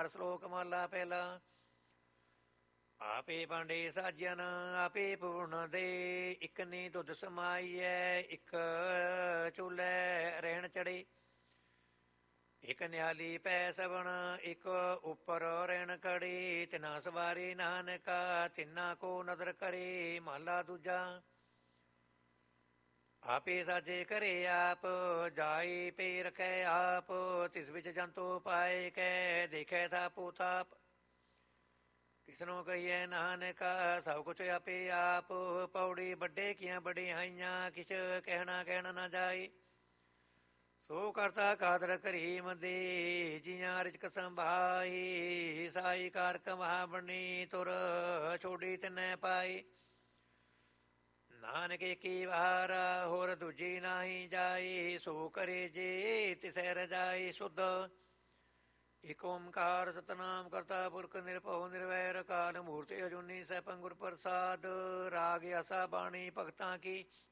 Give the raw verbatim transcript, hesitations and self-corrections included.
ਓਂਕਾਰ ਸ਼ਲੋਕ ਮਹਲਾ ਪਹਿਲਾ। ਆਪੇ ਭਾਂਡੇ ਸਾਜਨ ਆਪੇ ਪੂਰਨ ਦੇ, ਇੱਕ ਨੀ ਦੁੱਧ ਸਮਾਈਐ ਇੱਕ ਚੂਲੇ ਰਹਿਣ ਚੜੇ। ਇੱਕ ਨਿਆਲੀ ਪੈ ਸਵਣ ਇੱਕ ਉੱਪਰ ਰਹਿਣ ਖੜੀ, ਤਿਨਾ ਸਵਾਰੀ ਨਾਨਕਾ ਤਿੰਨਾ ਕੋ ਨਦਰ ਕਰੇ। ਮਹਲਾ ਦੂਜਾ। ਆਪੇ ਸਾਜੇ ਕਰੇ ਆਪ ਜਾਈ ਪੇ ਰਖੈ ਆਪ, ਤਿਸ ਵਿੱਚ ਜੰਤੂ ਪਾਏ ਕੈ ਦੇਖੈ ਥਾਪੂ ਥਾਪ। ਕਿਸਨੂੰ ਕਹੀਏ ਨਾਨਕਾ ਸਭ ਕੁਛ ਆਪੇ ਆਪ, ਪੌੜੀ ਵੱਡੇ ਕੀਆਂ ਵਡਿਆਈਆਂ ਕਿਛ ਕਹਿਣਾ ਕਹਿਣਾ ਨਾ ਜਾਏ। ਸੋ ਕਰਤਾ ਕਾਦਰ ਕਰੀਮ ਦੇ ਜੀਆਂ ਰਿਜਕ ਸੰਭਾਈ, ਸਾਈ ਕਾਰ ਕਮਾ ਬਣੀ ਤੁਰ ਛੋੜੀ ਤਿਨੈ ਪਾਈ। ਨਾਨਕ ਕੀ ਵਾਰ ਹੋਰ ਦੂਜੀ ਨਾਹੀ ਜਾਈ, ਸੋ ਕਰੇ ਜੇ ਤਿਸੈ ਰਜਾਈ ਸੁਧ। ਇਕ ਓਂਕਾਰ ਸਤਨਾਮ ਕਰਤਾ ਪੁਰਖ ਨਿਰਭਉ ਨਿਰਵੈਰ, ਅਕਾਲ ਮੂਰਤਿ ਅਜੂਨੀ ਸੈਭੰ ਗੁਰ ਪ੍ਰਸਾਦ। ਰਾਗ ਆਸਾ ਬਾਣੀ ਭਗਤਾਂ ਕੀ